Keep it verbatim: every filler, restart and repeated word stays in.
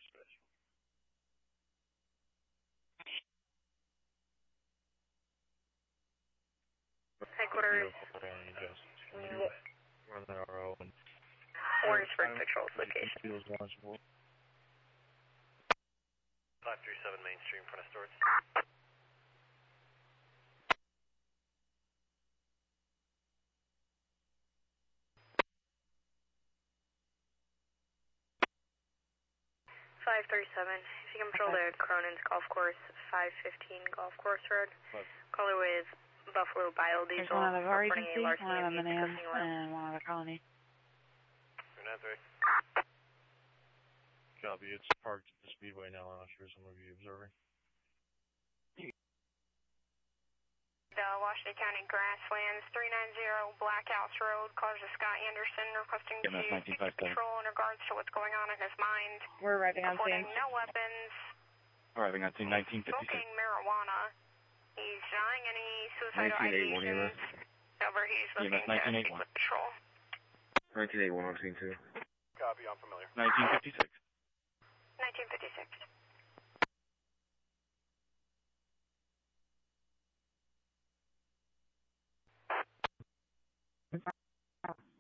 Headquarters. Orangeburg Patrol's location. five three seven Main Street in front of stores. five three seven, if you can patrol the Cronin's Golf Course, five fifteen Golf Course Road. Caller with Buffalo Biodiesel. There's one out of our agency, one out of of Manam, and one out of Colony. Copy, it's parked at the Speedway now. I'm not sure some of you observing. The Washington County Grasslands, three ninety Black House Road, callers to Scott Anderson requesting to take control in regards to what's going on in his mind. We're arriving on scene. Reporting no weapons. Arriving on scene nineteen fifty-six. Smoking marijuana. He's denying any suicidal ideations. Over, he's looking to speak with patrol. nineteen eighty-one on scene two. Copy, I'm familiar. nineteen fifty-six. nineteen fifty-six.